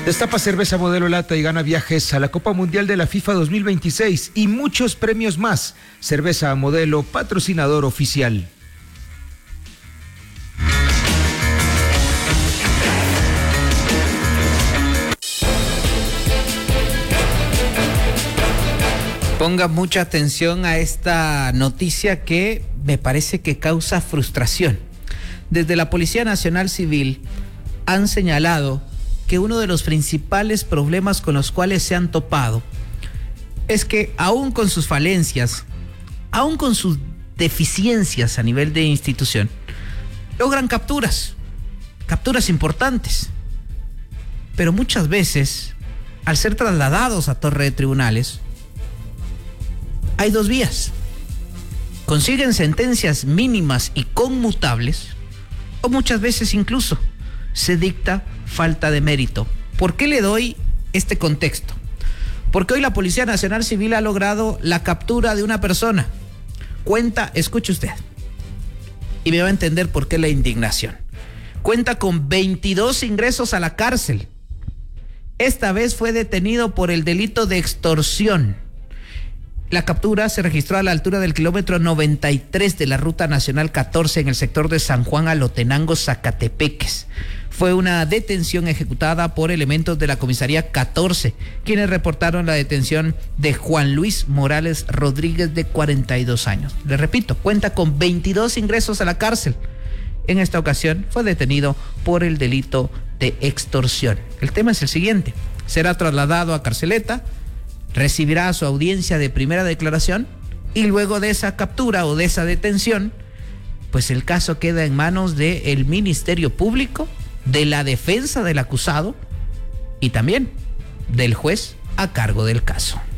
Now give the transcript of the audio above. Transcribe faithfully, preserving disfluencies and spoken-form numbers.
Destapa cerveza modelo lata y gana viajes a la Copa Mundial de la FIFA dos mil veintiséis y muchos premios más. Cerveza modelo, patrocinador oficial. Ponga mucha atención a esta noticia que me parece que causa frustración. Desde la Policía Nacional Civil han señalado que uno de los principales problemas con los cuales se han topado es que aún con sus falencias, aún con sus deficiencias a nivel de institución, logran capturas, capturas importantes. Pero muchas veces, al ser trasladados a torre de tribunales, hay dos vías. Consiguen sentencias mínimas y conmutables, o muchas veces incluso se dicta falta de mérito. ¿Por qué le doy este contexto? Porque hoy la Policía Nacional Civil ha logrado la captura de una persona. Cuenta, escuche usted, y me va a entender por qué la indignación. Cuenta con veintidós ingresos a la cárcel. Esta vez fue detenido por el delito de extorsión. La captura se registró a la altura del kilómetro noventa y tres de la Ruta Nacional catorce en el sector de San Juan Alotenango, Zacatepeques. Fue una detención ejecutada por elementos de la comisaría catorce, quienes reportaron la detención de Juan Luis Morales Rodríguez, de cuarenta y dos años. Le repito, cuenta con veintidós ingresos a la cárcel. En esta ocasión fue detenido por el delito de extorsión. El tema es el siguiente: será trasladado a Carceleta, recibirá su audiencia de primera declaración y luego de esa captura o de esa detención, pues el caso queda en manos del Ministerio Público, de la defensa del acusado y también del juez a cargo del caso.